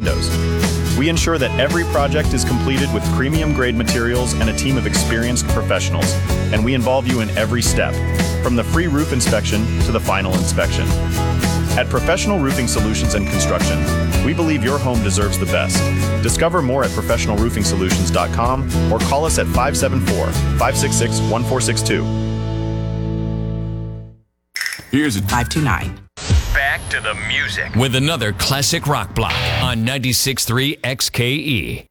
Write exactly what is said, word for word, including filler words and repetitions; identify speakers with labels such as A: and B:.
A: windows. We ensure that every project is completed with premium-grade materials and a team of experienced professionals, and we involve you in every step, from the free roof inspection to the final inspection. At Professional Roofing Solutions and Construction, we believe your home deserves the best. Discover more at professional roofing solutions dot com or call us at five seven four, five six six, one four six two.
B: Here's a
C: five two nine.
D: Back to the music
E: with another classic rock block on ninety-six point three X K E.